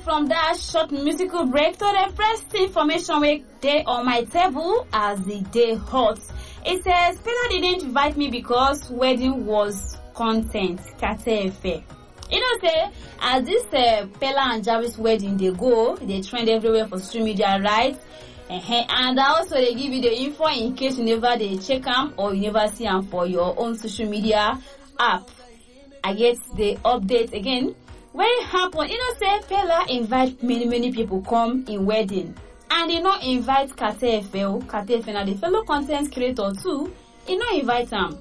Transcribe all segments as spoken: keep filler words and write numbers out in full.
from that short musical break to the first information we day on my table as the day hot. It says Pella didn't invite me because wedding was content. Katefe. You know, say as this uh, Pella and Jarvis wedding they go, they trend everywhere for social media, right? Uh-huh. And also they give you the info in case you never they check them or you never see them for your own social media app. I get the update again. When it happen, you know, say Pella invite many many people come in wedding, and they not invite Katefe. Katefe now the fellow content creator too. He not invite them.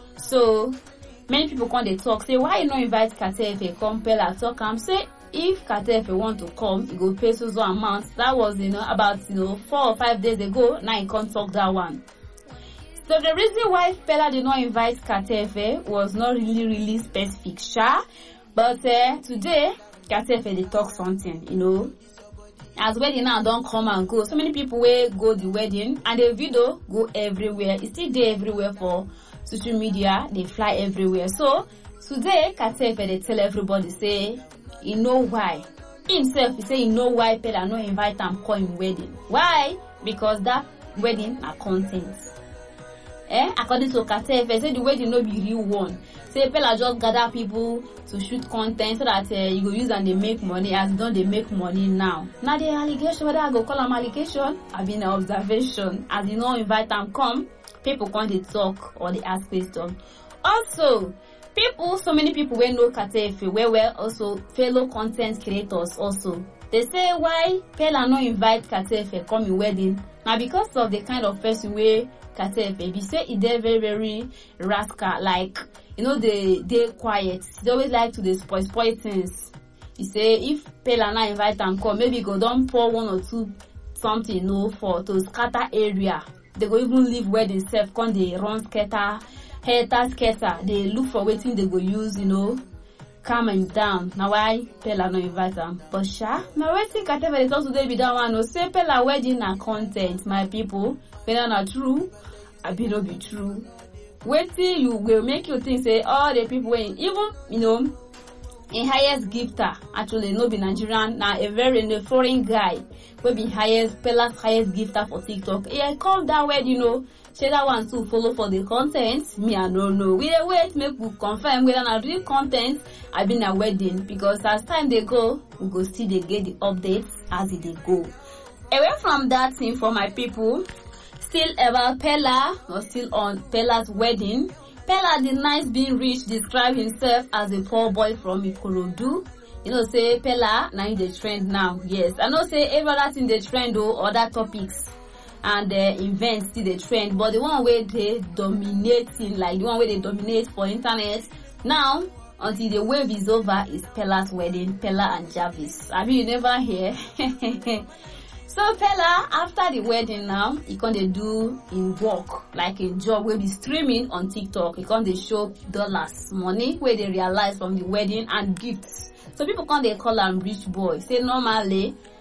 So many people come they talk say why you not invite Katefe come Pella talk am say if Katefe want to come, he go pay so so amount. That was you know about you know four or five days ago. Now he can't talk that one. So the reason why Pella did not invite Katefe was not really really specific, sure. But uh, today, Katefe they talk something, you know. As wedding now don't come and go. So many people will go the wedding and the video go everywhere. It's still there everywhere for social media. They fly everywhere. So today, Katefe they tell everybody say, you know why. Himself he say you know why Pella no invite him come wedding. Why? Because that wedding are content. Eh? According to Katefe, say the wedding no be real one. Say Pella just gather people to shoot content so that uh, you go use and they make money. As don't they make money now? Now the allegation, whether I go call them allegation, I been an observation. As you know, invite them come, people come they talk or they ask questions. Also, people, so many people will know Katefe, where well also fellow content creators also. They say why Pella no invite Katefe come in wedding? Now because of the kind of person where Katefe be say he dey very very rascal, like you know they they quiet. They always like to dey spoil spoil things. He say if Pella na invite am come, maybe go don pour one or two something you know for to scatter area. They go even leave where they self come they run scatter, hater scatter. They look for wetin they go use, you know, calm him down. Now why Pella no invite am? But sha, now wetin Katefe dey talk today be that one. No say Pella wedding na content, my people. Whether not true, I be no be true. Wetin you will make you think say all the people when even you know in highest gifter actually no be Nigerian na a very no, foreign guy will be highest Pella's highest gifter for TikTok. Yeah, come that way you know. Say that one too follow for the content. Me I don't know. We dey wait make we confirm whether na real content I been a wedding because as time they go we go still they get the updates as they go. Away from that thing for my people. Still about Pella, or still on Pella's wedding. Pella denies being rich, describe himself as a poor boy from Ikorodu. You know, say Pella, now in the trend now. Yes, I know say every other thing they trend or other topics and uh, events still the trend, but the one where they dominating, like the one where they dominate for internet now until the wave is over is Pella's wedding, Pella and Jarvis. I mean, you never hear. So Pella, after the wedding now, he can they do in work, like a job where be streaming on TikTok. He can they show dollars, money where they realize from the wedding and gifts. So people can they call him rich boy. Say normally